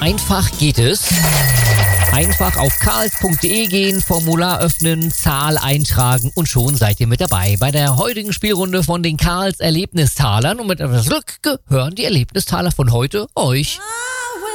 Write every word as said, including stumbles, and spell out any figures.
Einfach geht es. Einfach auf karls punkt de gehen, Formular öffnen, Zahl eintragen und schon seid ihr mit dabei bei der heutigen Spielrunde von den Karls Erlebnistalern. Und mit etwas Glück gehören die Erlebnistaler von heute euch.